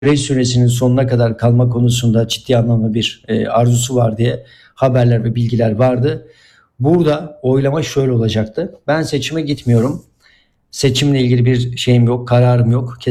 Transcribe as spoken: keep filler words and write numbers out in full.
görev süresinin sonuna kadar kalma konusunda ciddi anlamda bir e, arzusu var diye haberler ve bilgiler vardı. Burada oylama şöyle olacaktı. Ben seçime gitmiyorum. Seçimle ilgili bir şeyim yok, kararım yok.